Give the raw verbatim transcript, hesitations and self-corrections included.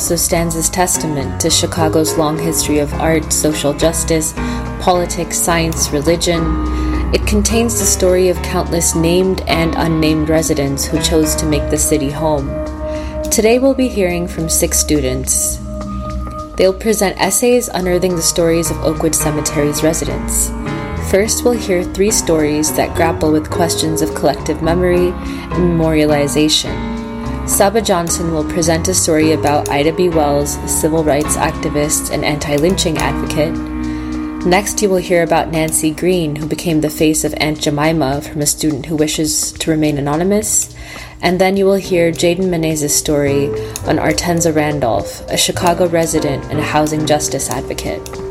also stands as testament to Chicago's long history of art, social justice, politics, science, religion. It contains the story of countless named and unnamed residents who chose to make the city home. Today we'll be hearing from six students. They'll present essays unearthing the stories of Oakwood Cemetery's residents. First, we'll hear three stories that grapple with questions of collective memory and memorialization. Saba Johnson will present a story about Ida B. Wells, a civil rights activist and anti-lynching advocate. Next, you will hear about Nancy Green, who became the face of Aunt Jemima from a student who wishes to remain anonymous. And then you will hear Jaden Menezes' story on Artenza Randolph, a Chicago resident and a housing justice advocate.